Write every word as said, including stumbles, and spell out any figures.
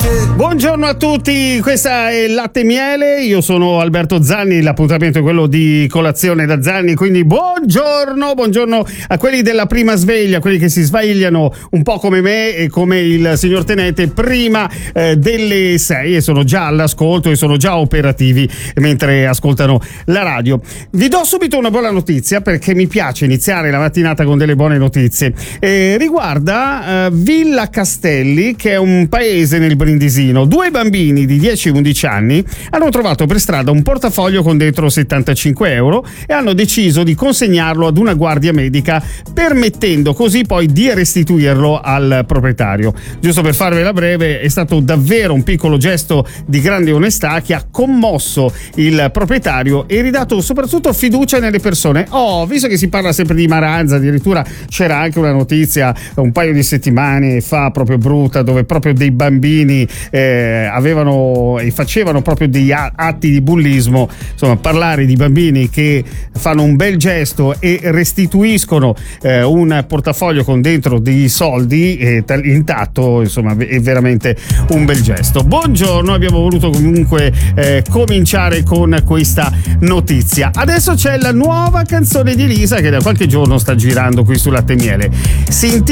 Buongiorno a tutti, questa è Latte e Miele, io sono Alberto Zanni, l'appuntamento è quello di Colazione da Zanni, quindi buongiorno, buongiorno a quelli della prima sveglia, quelli che si svegliano un po' come me e come il signor Tenente prima eh, delle sei e sono già all'ascolto e sono già operativi mentre ascoltano la radio. Vi do subito una buona notizia perché mi piace iniziare la mattinata con delle buone notizie. Eh, riguarda eh, Villa Castelli, che è un paese nel Brindisino. Due bambini di dieci e undici anni hanno trovato per strada un portafoglio con dentro settantacinque euro e hanno deciso di consegnarlo ad una guardia medica, permettendo così poi di restituirlo al proprietario. Giusto per farvela breve, è stato davvero un piccolo gesto di grande onestà che ha commosso il proprietario e ridato soprattutto fiducia nelle persone. Oh, visto che si parla sempre di Maranza, addirittura c'era anche una notizia un paio di settimane fa proprio brutta, dove proprio dei bambini eh, avevano e facevano proprio degli atti di bullismo. Insomma, parlare di bambini che fanno un bel gesto e restituiscono eh, un portafoglio con dentro dei soldi eh, intatto, insomma, è veramente un bel gesto. Buongiorno, abbiamo voluto comunque eh, cominciare con questa notizia. Adesso c'è la nuova canzone di Elisa che da qualche giorno sta girando qui su Latte e Miele. Si intitola